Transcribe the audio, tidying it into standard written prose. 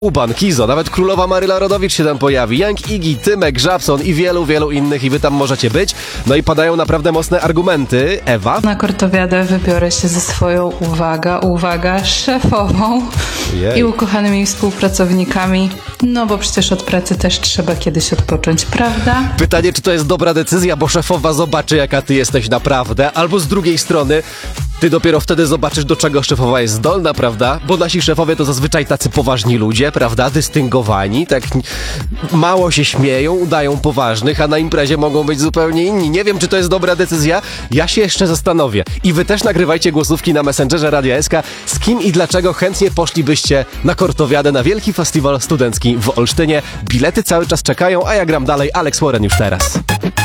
Uban, Kizo, nawet królowa Maryla Rodowicz się tam pojawi, Young Iggy, Tymek, Żabson i wielu innych i wy tam możecie być. No i padają naprawdę mocne argumenty. Ewa? Na Kortowiadę wybiorę się ze swoją, uwaga, szefową i ukochanymi współpracownikami, no bo przecież od pracy też trzeba kiedyś odpocząć, prawda? Pytanie, czy to jest dobra decyzja, bo szefowa zobaczy, jaka ty jesteś naprawdę, albo z drugiej strony ty dopiero wtedy zobaczysz, do czego szefowa jest zdolna, prawda? Bo nasi szefowie to zazwyczaj tacy poważni ludzie, prawda? Dystyngowani, tak mało się śmieją, udają poważnych, a na imprezie mogą być zupełnie inni. Nie wiem, czy to jest dobra decyzja. Ja się jeszcze zastanowię. I wy też nagrywajcie głosówki na Messengerze Radia SK. Z kim i dlaczego chętnie poszlibyście na Kortowiadę, na Wielki Festiwal Studencki w Olsztynie. Bilety cały czas czekają, a ja gram dalej. Alex Warren już teraz.